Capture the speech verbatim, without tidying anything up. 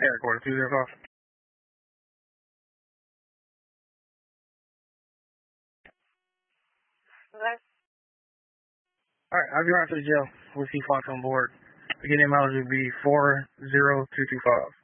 Air Quarter two zero five. Okay. Alright, I'll be right to the jail with C Fox on board. Beginning mileage would be four zero two two five.